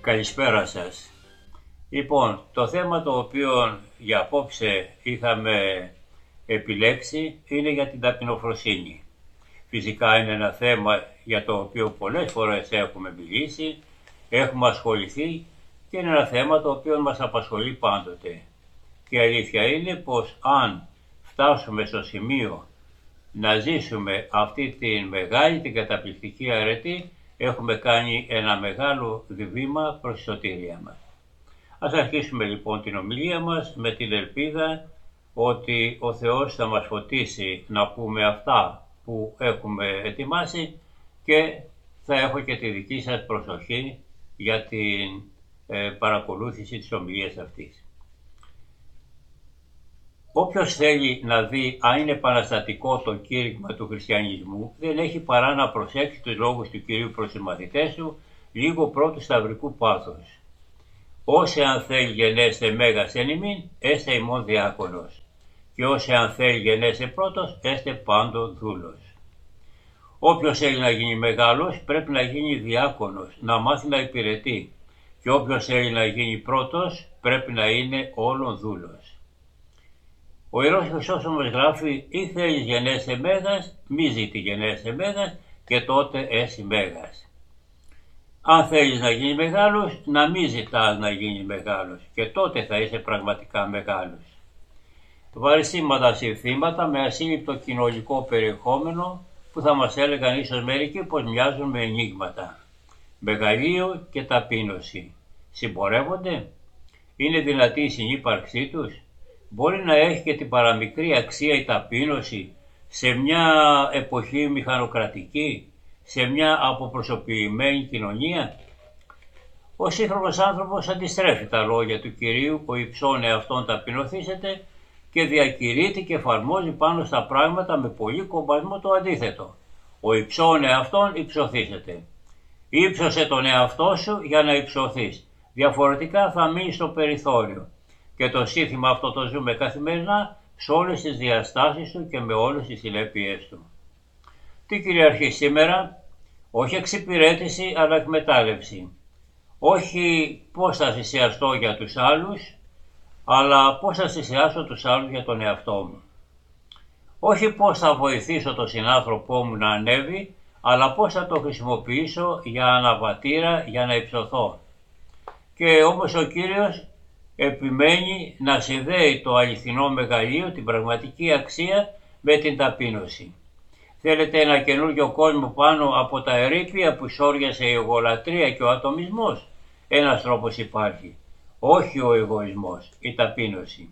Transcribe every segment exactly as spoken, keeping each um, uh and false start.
Καλησπέρα σας. Λοιπόν, το θέμα το οποίο για απόψε είχαμε επιλέξει είναι για την ταπεινοφροσύνη. Φυσικά είναι ένα θέμα για το οποίο πολλές φορές έχουμε μιλήσει, έχουμε ασχοληθεί και είναι ένα θέμα το οποίο μας απασχολεί πάντοτε. Και η αλήθεια είναι πως αν φτάσουμε στο σημείο να ζήσουμε αυτή τη μεγάλη, την καταπληκτική αρετή, έχουμε κάνει ένα μεγάλο βήμα προς τη σωτηρία μας. Ας αρχίσουμε λοιπόν την ομιλία μας με την ελπίδα ότι ο Θεός θα μας φωτίσει να πούμε αυτά που έχουμε ετοιμάσει και θα έχω και τη δική σας προσοχή για την ε, παρακολούθηση της ομιλίας αυτής. Όποιος θέλει να δει αν είναι επαναστατικό το κήρυγμα του χριστιανισμού, δεν έχει παρά να προσέξει τους λόγους του Κυρίου προς τους μαθητές του, λίγο πρώτου σταυρικού πάθους. Όσε αν θέλει γενέστε μέγας εν ημίν, έστε ημών διάκονος. Και όσε αν θέλει γενέστε πρώτος, έστε πάντων δούλος. Όποιος θέλει να γίνει μεγάλος, πρέπει να γίνει διάκονος, να μάθει να υπηρετεί. Και όποιος θέλει να γίνει πρώτος, πρέπει να είναι όλων δούλος. Ο Ιερός Χρυσόστομος γράφει «Ή θέλεις γενέσαι μέγας, μη ζήτη γενέσαι μέγας και τότε έσυ μέγας». Αν θέλεις να γίνει μεγάλος, να μην ζητάς να γίνει μεγάλος και τότε θα είσαι πραγματικά μεγάλος. Βαριστήματα συνθήματα με ασύλληπτο κοινωνικό περιεχόμενο που θα μας έλεγαν ίσως μερικοί πως μοιάζουν με ενίγματα. Μεγαλείο και ταπείνωση. Συμπορεύονται? Είναι δυνατή η συνύπαρξή τους? Μπορεί να έχει και την παραμικρή αξία η ταπείνωση σε μια εποχή μηχανοκρατική, σε μια αποπροσωποποιημένη κοινωνία? Ο σύγχρονος άνθρωπος αντιστρέφει τα λόγια του Κυρίου, ο υψών εαυτόν ταπεινωθήσετε, και διακηρύττει και εφαρμόζει πάνω στα πράγματα με πολύ κομπασμό το αντίθετο. Ο υψών εαυτόν υψωθήσετε. Ήψωσε τον εαυτό σου για να υψωθείς. Διαφορετικά θα μείνει στο περιθώριο. Και το σύνθημα αυτό το ζούμε καθημερινά σε όλες τις διαστάσεις του και με όλες τις συνέπειες του. Τι κυριαρχεί σήμερα? Όχι εξυπηρέτηση αλλά εκμετάλλευση. Όχι πώς θα θυσιαστώ για τους άλλους, αλλά πώς θα θυσιάσω τους άλλους για τον εαυτό μου. Όχι πώς θα βοηθήσω τον συνάνθρωπό μου να ανέβει, αλλά πώς θα το χρησιμοποιήσω για αναβατήρα, για να υψωθώ. Και όμως ο Κύριος επιμένει να συνδέει το αληθινό μεγαλείο, την πραγματική αξία, με την ταπείνωση. Θέλετε ένα καινούργιο κόσμο πάνω από τα ερείπια που σώριασε η εγωλατρία και ο ατομισμός? Ένας τρόπος υπάρχει. Όχι ο εγωισμός, η ταπείνωση.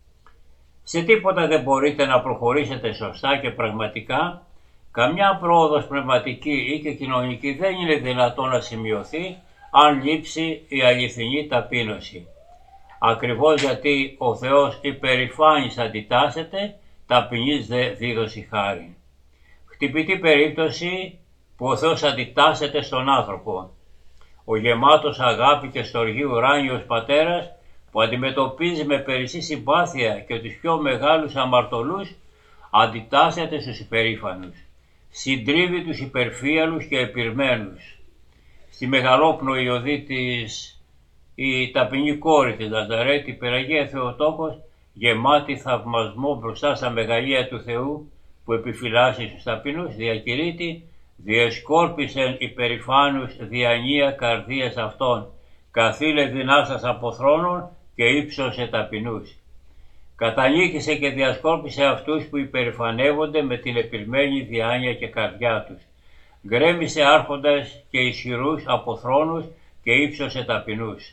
Σε τίποτα δεν μπορείτε να προχωρήσετε σωστά και πραγματικά. Καμιά πρόοδος πνευματική ή και κοινωνική δεν είναι δυνατό να σημειωθεί αν λείψει η αληθινή ταπείνωση. Ακριβώς γιατί ο Θεός υπερηφάνης αντιτάσσεται, ταπεινής δε δίδωση χάρη. Χτυπητή περίπτωση που ο Θεός αντιτάσσεται στον άνθρωπο. Ο γεμάτος αγάπη και στοργή ουράνιος πατέρας που αντιμετωπίζει με περισσή συμπάθεια και τους πιο μεγάλους αμαρτωλούς, αντιτάσσεται στους υπερήφανους. Συντρίβει τους υπερφύαλους και επιρμένους. Στη μεγαλόπνοη οδή της η ταπεινή κόρη της Ναζαρέτη, η Περαγία Θεοτόκος, γεμάτη θαυμασμό μπροστά στα μεγαλεία του Θεού που επιφυλάσσει στους ταπεινούς, διακηρύττει «Διεσκόρπισεν υπερηφάνους διανία καρδίας αυτών, καθήλε δυνάστας από θρόνων και ύψωσε ταπεινούς». Κατανίκησε και διασκόρπισε αυτούς που υπερηφανεύονται με την επιρμένη διάνοια και καρδιά τους. Γκρέμισε άρχοντας και ισχυρούς από θρόνους και ύψωσε ταπεινούς.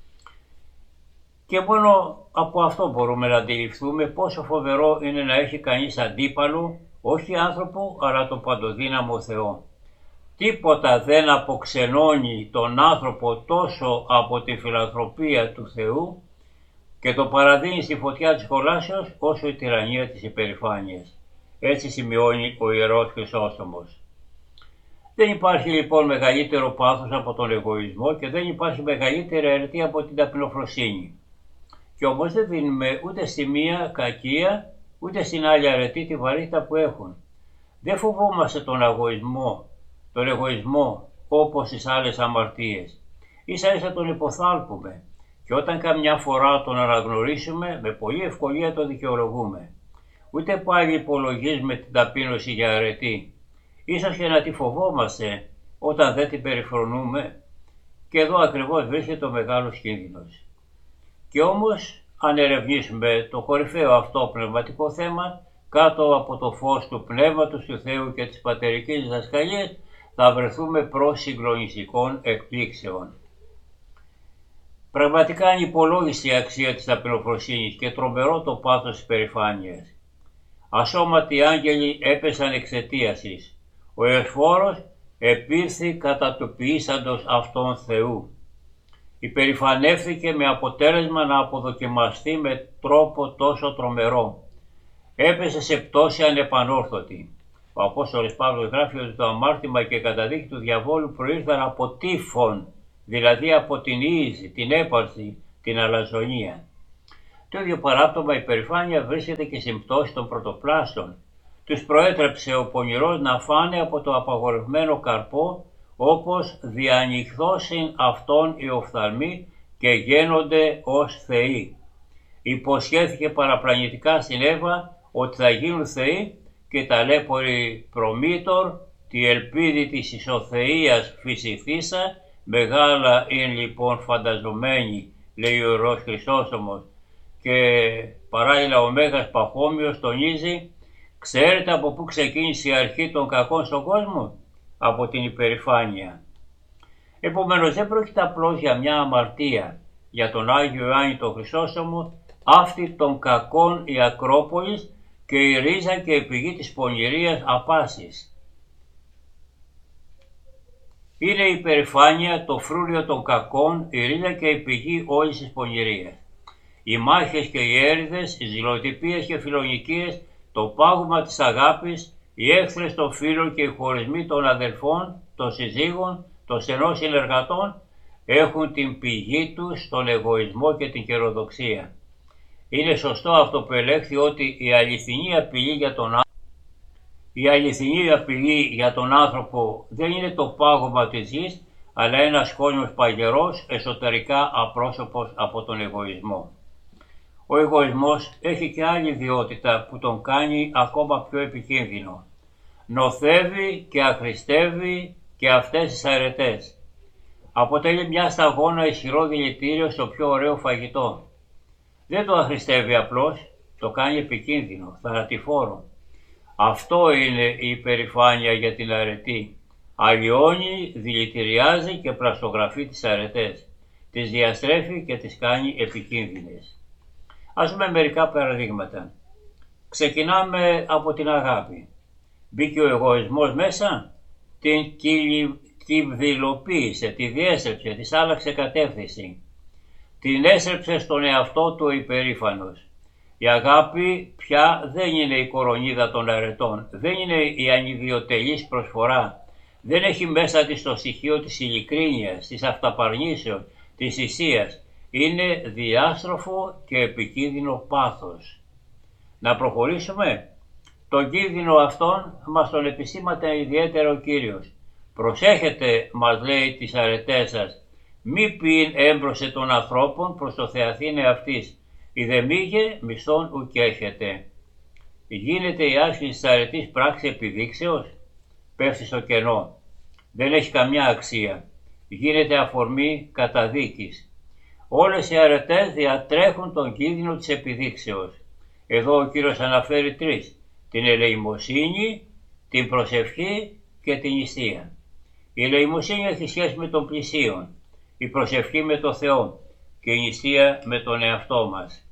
Και μόνο από αυτό μπορούμε να αντιληφθούμε πόσο φοβερό είναι να έχει κανείς αντίπαλο, όχι άνθρωπο, αλλά τον παντοδύναμο Θεό. Τίποτα δεν αποξενώνει τον άνθρωπο τόσο από τη φιλανθρωπία του Θεού και το παραδίνει στη φωτιά της κολάσεως όσο η τυραννία της υπερηφάνειας. Έτσι σημειώνει ο Ιερός Χρυσόστομος. Δεν υπάρχει λοιπόν μεγαλύτερο πάθος από τον εγωισμό και δεν υπάρχει μεγαλύτερη αρετή από την ταπεινοφροσύνη. Και όμως δεν δίνουμε ούτε στη μία κακία, ούτε στην άλλη αρετή τη βαρύτητα που έχουν. Δεν φοβόμαστε τον εγωισμό, τον εγωισμό όπως τις άλλες αμαρτίες. ίσα ίσα τον υποθάλπουμε και όταν καμιά φορά τον αναγνωρίσουμε με πολλή ευκολία το δικαιολογούμε. Ούτε πάλι υπολογίζουμε την ταπείνωση για αρετή, ίσως και να τη φοβόμαστε όταν δεν την περιφρονούμε, και εδώ ακριβώς βρίσκεται ο μεγάλος κίνδυνος. Και όμως, αν ερευνήσουμε το κορυφαίο αυτό πνευματικό θέμα, κάτω από το φως του Πνεύματος του Θεού και της πατερικής διδασκαλίας, θα βρεθούμε προς συγκλονιστικών εκπλήξεων. Πραγματικά είναι υπολόγιστη η αξία της ταπεινοφροσύνης και τρομερό το πάθος της περηφάνειας. Ασώματοι άγγελοι έπεσαν εξαιτίας της. Ο Ιωσφόρος επήρθη κατά του ποιήσαντος αυτόν Θεού. Υπερηφανεύθηκε με αποτέλεσμα να αποδοκιμαστεί με τρόπο τόσο τρομερό. Έπεσε σε πτώση ανεπανόρθωτη. Ο Απόστολος Παύλος γράφει ότι το αμάρτημα και η καταδίκη του διαβόλου προήλθαν από τύφων, δηλαδή από την ίηση, την έπαρση, την αλαζονία. Το ίδιο παράπτωμα η περηφάνεια βρίσκεται και στην πτώση των πρωτοπλάστων. Τους προέτρεψε ο πονηρός να φάνε από το απαγορευμένο καρπό, όπως διανυχθώσιν αυτόν οι οφθαλμοί και γένονται ως θεοί. Υποσχέθηκε παραπλανητικά στην Εύα ότι θα γίνουν θεοί και ταλέπορη Προμήτωρ, τη ελπίδη της ισοθεΐας φυσιθήσα, μεγάλα είναι λοιπόν φανταζομένη, λέει ο Ιερός Χρυσόστομος, και παράλληλα ο Μέγας Παχώμιος τονίζει, ξέρετε από πού ξεκίνησε η αρχή των κακών στον κόσμο? Από την υπερηφάνεια. Επομένως δεν πρόκειται απλώς για μια αμαρτία. Για τον Άγιο Ιωάννη τον Χρυσόστομο, αυτή των κακών η Ακρόπολης και η ρίζα και η πηγή της πονηρίας απάσης. Είναι η υπερηφάνεια, το φρούριο των κακών, η ρίζα και η πηγή όλης της πονηρίας. Οι μάχες και οι έρηδες, οι ζηλοτυπίες και φιλονικίες, το πάγωμα της αγάπης, οι έχθρες των φίλων και οι χωρισμοί των αδελφών, των συζύγων, των στενών συνεργατών έχουν την πηγή τους στον εγωισμό και την καιροδοξία. Είναι σωστό αυτό που ελέγχθη ότι η αληθινή απειλή για τον άνθρωπο, η αληθινή απειλή για τον άνθρωπο δεν είναι το πάγωμα της γης, αλλά ένας κόσμος παγερός, εσωτερικά απρόσωπος από τον εγωισμό. Ο εγωισμός έχει και άλλη ιδιότητα που τον κάνει ακόμα πιο επικίνδυνο. Νοθεύει και αχρηστεύει και αυτές τις αρετές. Αποτελεί μια σταγόνα ισχυρό δηλητήριο στο πιο ωραίο φαγητό. Δεν το αχρηστεύει απλώς, το κάνει επικίνδυνο, θανατηφόρο. Αυτό είναι η υπερηφάνεια για την αρετή. Αλλοιώνει, δηλητηριάζει και πλαστογραφεί τις αρετές. Τις διαστρέφει και τις κάνει επικίνδυνες. Ας δούμε μερικά παραδείγματα. Ξεκινάμε από την αγάπη. Μπήκε ο εγωισμός μέσα, την κυβδηλοποίησε, τη διέστρεψε, της άλλαξε κατεύθυνση. Την έστρεψε στον εαυτό του ο υπερήφανος. Η αγάπη πια δεν είναι η κορονίδα των αρετών, δεν είναι η ανιδιοτελής προσφορά, δεν έχει μέσα της το στοιχείο της ειλικρίνειας, της αυταπαρνήσεως, της θυσίας. Είναι διάστροφο και επικίνδυνο πάθος. Να προχωρήσουμε. Τον κίνδυνο αυτόν μας τον επισήματε ιδιαίτερα ο Κύριος. Προσέχετε, μας λέει, τις αρετές σας, μη πίν έμπροσε των ανθρώπων προς το θεαθήνε αυτής, η δε μήγε μισθόν ουκ έχετε. Γίνεται η άσκηση της αρετής πράξη επιδείξεως, πέφτει στο κενό, δεν έχει καμιά αξία, γίνεται αφορμή καταδίκης. Όλες οι αρετές διατρέχουν τον κίνδυνο της επιδείξεως. Εδώ ο Κύριος αναφέρει τρεις, την ελεημοσύνη, την προσευχή και την νηστεία. Η ελεημοσύνη έχει σχέση με τον πλησίον, η προσευχή με τον Θεό και η νηστεία με τον εαυτό μας.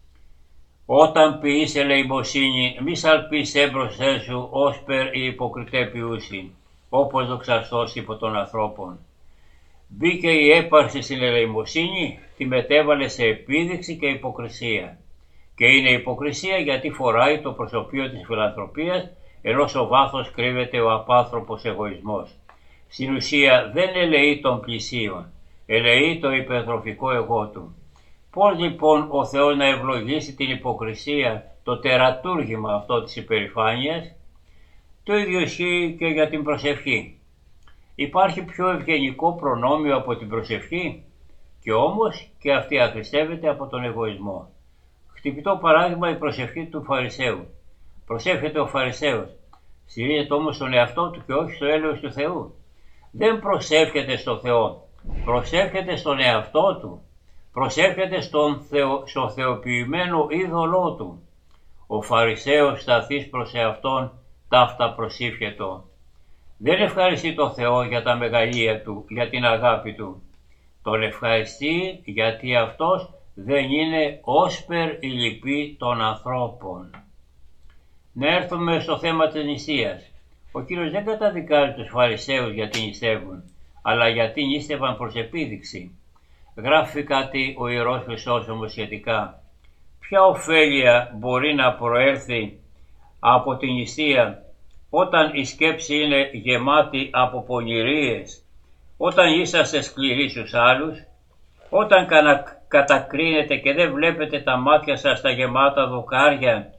Όταν ποιείς ελεημοσύνη, μη σαλπείς έμπροσθεν σου ως περ η υποκριτέ ποιούσιν, όπως δοξαστός υπό των ανθρώπων. Μπήκε η έπαρση στην ελεημοσύνη, τη μετέβαλε σε επίδειξη και υποκρισία. Και είναι υποκρισία γιατί φοράει το προσωπείο της φιλανθρωπίας, ενώ στο βάθος κρύβεται ο απάνθρωπος εγωισμός. Στην ουσία δεν ελεεί τον πλησίον, ελεεί το υπερτροφικό εγώ του. Πώς λοιπόν ο Θεός να ευλογήσει την υποκρισία, το τερατούργημα αυτό της υπερηφάνειας? Το ίδιο ισχύει και για την προσευχή. Υπάρχει πιο ευγενικό προνόμιο από την προσευχή? Και όμως και αυτή αχρηστεύεται από τον εγωισμό. Χτυπητό παράδειγμα η προσευχή του Φαρισαίου. Προσεύχεται ο Φαρισαίος, στηρίζεται όμως στον εαυτό του και όχι στο έλεος του Θεού. Δεν προσεύχεται στο Θεό, προσεύχεται στον εαυτό του, προσεύχεται στον Θεο, στο θεοποιημένο είδωλό του. Ο Φαρισαίος σταθής προς εαυτόν ταύτα προσήφιετο. Δεν ευχαριστεί τον Θεό για τα μεγαλεία του, για την αγάπη του. Τον ευχαριστεί γιατί αυτός δεν είναι όσπερ η λυπή των ανθρώπων. Να έρθουμε στο θέμα της νηστείας. Ο Κύριος δεν καταδικάζει τους Φαρισαίους γιατί νηστεύουν, αλλά γιατί νήστευαν προς επίδειξη. Γράφει κάτι ο Ιερός Χρυσόστομος σχετικά. Ποια ωφέλεια μπορεί να προέρθει από την νηστεία όταν η σκέψη είναι γεμάτη από πονηρίες, όταν είσαστε σκληροί στους άλλους, όταν κατακρίνετε και δεν βλέπετε τα μάτια σας τα γεμάτα δοκάρια